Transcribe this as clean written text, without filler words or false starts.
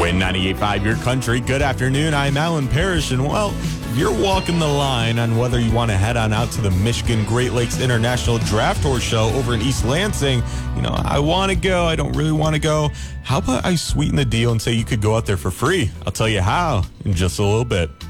Win 98.5 Your Country. Good afternoon. I'm Alan Parrish, and well, you're walking the line on whether you want to head on out to the Michigan Great Lakes International Draft Horse Show over in East Lansing. You know, I want to go. I don't really want to go. How about I sweeten the deal and say you could go out there for free? I'll tell you how in just a little bit.